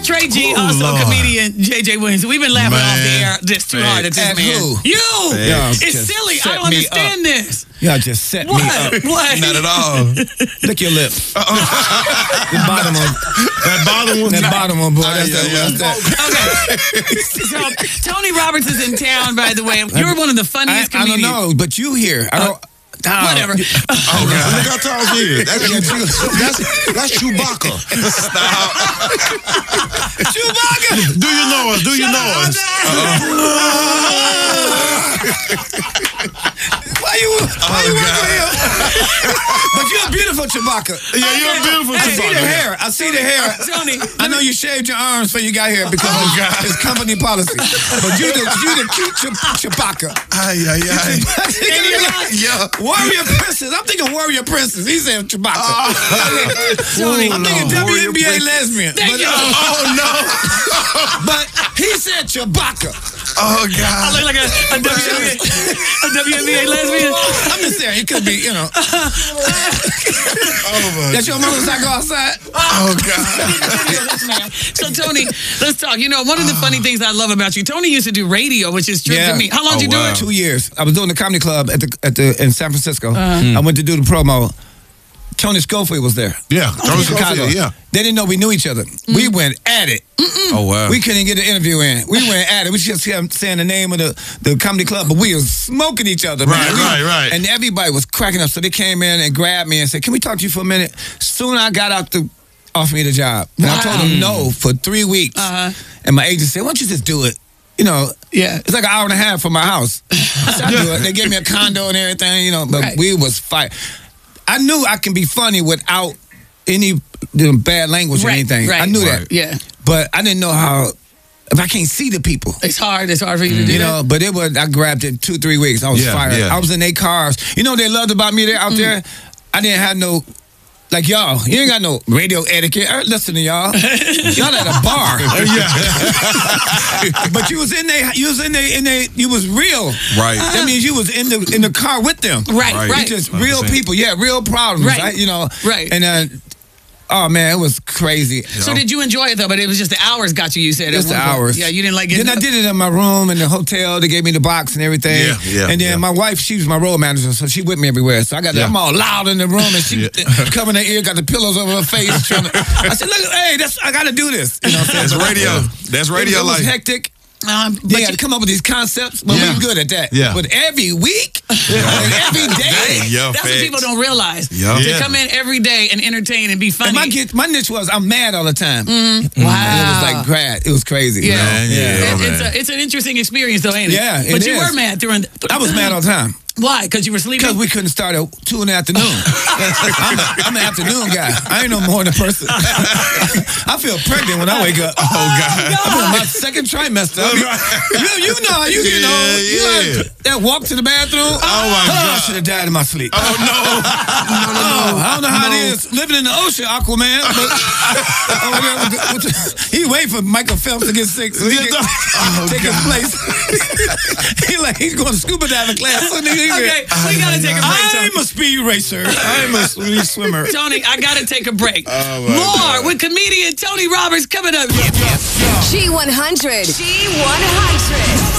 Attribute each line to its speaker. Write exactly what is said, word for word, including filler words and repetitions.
Speaker 1: Trey G,
Speaker 2: Ooh,
Speaker 1: also
Speaker 2: Lord.
Speaker 1: comedian J J Williams. We've been laughing
Speaker 2: Man.
Speaker 1: off the air just too hard at this
Speaker 3: At
Speaker 1: man.
Speaker 3: who?
Speaker 1: You!
Speaker 3: Y'all
Speaker 1: It's
Speaker 3: just
Speaker 1: silly. I
Speaker 3: set
Speaker 1: don't
Speaker 3: me
Speaker 1: understand
Speaker 3: up.
Speaker 1: this.
Speaker 3: Y'all just set
Speaker 1: What?
Speaker 3: me up.
Speaker 1: What?
Speaker 2: Not at all.
Speaker 3: Lick your lip. The bottom one.
Speaker 2: That bottom one.
Speaker 3: That bottom one, boy. That's
Speaker 2: yeah,
Speaker 3: that.
Speaker 2: yeah.
Speaker 3: That's that.
Speaker 1: Okay. So, Tony Roberts is in town, by the way. You're one of the
Speaker 3: I,
Speaker 1: funniest
Speaker 3: I don't
Speaker 1: comedians.
Speaker 3: know, but you here. I don't. Dog.
Speaker 1: Whatever.
Speaker 2: Oh, God. Look how tall she is. That's, that's, that's Chewbacca. Stop.
Speaker 3: Chewbacca.
Speaker 2: Do you know us? Do you
Speaker 1: Shut
Speaker 2: know
Speaker 1: up,
Speaker 2: us?
Speaker 3: Why you? Why
Speaker 2: Oh,
Speaker 3: you
Speaker 2: God.
Speaker 3: work with him? But you're a beautiful Chewbacca.
Speaker 2: Yeah, you're a beautiful
Speaker 3: I see the
Speaker 2: Chewbacca.
Speaker 3: hair. I see the hair.
Speaker 1: Tony,
Speaker 3: I know you shaved your arms before you got here because
Speaker 2: Oh,
Speaker 3: of
Speaker 2: God.
Speaker 3: it's company policy. But you the you the cute Chew- Chewbacca.
Speaker 2: Ay, ay, ay. Yeah.
Speaker 3: Warrior Princess. I'm thinking Warrior Princess. He said Chewbacca.
Speaker 1: Tony,
Speaker 3: I'm thinking
Speaker 2: Lord.
Speaker 3: W N B A
Speaker 2: Warrior
Speaker 3: lesbian.
Speaker 1: Thank
Speaker 3: But,
Speaker 1: you.
Speaker 3: uh,
Speaker 2: Oh, no.
Speaker 3: but he said Chewbacca.
Speaker 2: Oh,
Speaker 1: I
Speaker 2: God.
Speaker 1: look like a, a, W N B A, a W N B A lesbian.
Speaker 3: I'm just saying, it could be, you know.
Speaker 2: Oh, my
Speaker 3: That's your mother's I go outside?
Speaker 2: Oh, God.
Speaker 1: So, Tony, let's talk. You know, one of the funny things I love about you, Tony used to do radio, which is true
Speaker 3: Yeah.
Speaker 1: to me. How long
Speaker 2: Oh,
Speaker 1: did you
Speaker 2: wow.
Speaker 1: do it?
Speaker 3: Two years. I was doing the comedy club at the at the in San Francisco.
Speaker 1: Uh-huh.
Speaker 3: I went to do the promo. Tony Schofield was there.
Speaker 2: Yeah. Tony
Speaker 3: Chicago.
Speaker 2: Schofield, yeah.
Speaker 3: They didn't know we knew each other. We went at it.
Speaker 2: Oh, wow.
Speaker 3: We couldn't get an interview in. We went at it. We just kept saying the name of the, the comedy club, but we was smoking each other. Man.
Speaker 2: Right,
Speaker 3: We-
Speaker 2: right, right.
Speaker 3: And everybody was cracking up. So they came in and grabbed me and said, "Can we talk to you for a minute?" Soon I got out to offer me the job. And I told them no for three weeks.
Speaker 1: Uh-huh.
Speaker 3: And my agent said, "Why don't you just do it?" You know,
Speaker 1: Yeah.
Speaker 3: it's like an hour and a half from my house. I said, "I'll do it." They gave me a condo and everything, you know, but
Speaker 1: Right.
Speaker 3: we was fight. I knew I can be funny without any you know, bad language or
Speaker 1: Right,
Speaker 3: anything.
Speaker 1: right.
Speaker 3: I knew
Speaker 2: Right.
Speaker 3: that.
Speaker 1: Yeah.
Speaker 3: But I didn't know how, if I can't see the people.
Speaker 1: It's hard. It's hard for you to do
Speaker 3: You
Speaker 1: that.
Speaker 3: know, but it was, I grabbed it two, three weeks. I was
Speaker 2: Yeah,
Speaker 3: fired.
Speaker 2: yeah.
Speaker 3: I was in their cars. You know what they loved about me there out there? I didn't have no, like y'all, you ain't got no radio etiquette. I listen to y'all. Y'all at a bar. But you was in there, you was in there, in there, you was real.
Speaker 2: Right.
Speaker 3: That means you was in the in the car with them.
Speaker 1: Right,
Speaker 2: Right.
Speaker 1: right.
Speaker 3: You just
Speaker 2: one hundred
Speaker 3: real
Speaker 2: percent.
Speaker 3: people. Yeah, real problems.
Speaker 1: Right.
Speaker 3: Right. You know.
Speaker 1: Right.
Speaker 3: And uh, oh man, it was crazy.
Speaker 1: So did you enjoy it though? But it was just the hours got you. You said
Speaker 3: Just
Speaker 1: at
Speaker 3: the
Speaker 1: one point.
Speaker 3: hours.
Speaker 1: Yeah, you didn't like getting
Speaker 3: Then I
Speaker 1: up?
Speaker 3: did it in my room in the hotel. They gave me the box and everything.
Speaker 2: Yeah, yeah,
Speaker 3: And then
Speaker 2: yeah.
Speaker 3: my wife, she was my road manager, so she with me everywhere. So I got,
Speaker 2: Yeah.
Speaker 3: I'm all loud in the room, and she
Speaker 2: Yeah.
Speaker 3: covering her ear, got the pillows over her face. Trying to, I said, "Look, hey, that's I got to do this." You know, what I'm
Speaker 2: That's
Speaker 3: saying? But,
Speaker 2: radio.
Speaker 3: uh,
Speaker 2: That's
Speaker 3: it was-
Speaker 2: radio
Speaker 3: It was
Speaker 2: life.
Speaker 3: hectic.
Speaker 1: Um,
Speaker 3: They
Speaker 1: but
Speaker 3: had
Speaker 1: you,
Speaker 3: to come up with these concepts, but
Speaker 2: Yeah.
Speaker 3: we good at that.
Speaker 2: Yeah.
Speaker 3: But every week, and every day.
Speaker 2: Yeah,
Speaker 1: that's what
Speaker 2: facts.
Speaker 1: people don't realize.
Speaker 2: Yeah.
Speaker 1: To
Speaker 2: Yeah.
Speaker 1: come in every day and entertain and be funny.
Speaker 3: And my get, my niche was I'm mad all the time.
Speaker 1: wow.
Speaker 3: And it was like grad. It was crazy.
Speaker 1: Yeah.
Speaker 2: Man, yeah,
Speaker 1: It-
Speaker 2: man.
Speaker 1: it's, a, it's an interesting experience though, ain't it?
Speaker 3: Yeah, it
Speaker 1: But you
Speaker 3: is.
Speaker 1: were mad during.
Speaker 3: I was mad all the time.
Speaker 1: Why? Because you were sleeping.
Speaker 3: Because we couldn't start at two in the afternoon. I'm, a, I'm an afternoon guy. I ain't no morning person. I feel pregnant when I wake up.
Speaker 2: Oh, God.
Speaker 3: I'm in my second trimester. I mean, you, you know, you, you know,
Speaker 2: Yeah,
Speaker 3: you
Speaker 2: yeah.
Speaker 3: had that walk to the bathroom.
Speaker 2: Oh, my God.
Speaker 3: I should have died in my sleep.
Speaker 2: Oh, no.
Speaker 3: Oh, I don't know how it is living in the ocean, Aquaman. But, oh, yeah, with the- with the- he wait for Michael Phelps to get sick so he can
Speaker 2: Oh,
Speaker 3: take his place. he like he's going to scuba diving class. So nigga, he
Speaker 1: Okay,
Speaker 3: said,
Speaker 1: we gotta take a break. Tony.
Speaker 3: I'm a speed racer. I'm a speed swimmer.
Speaker 1: Tony, I gotta take a break.
Speaker 2: Oh, my
Speaker 1: More
Speaker 2: God.
Speaker 1: with comedian Tony Roberts coming up.
Speaker 4: G one hundred. G one hundred.